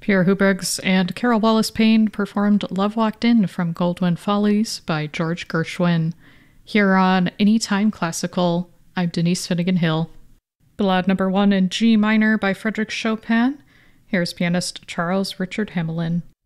Pierre Houbrix and Carol Wallace-Payne performed Love Walked In from Goldwyn Follies by George Gershwin. Here on Anytime Classical, I'm Denise Finnegan Hill. Ballade number 1 in G minor by Frédéric Chopin. Here's pianist Charles Richard Hamelin.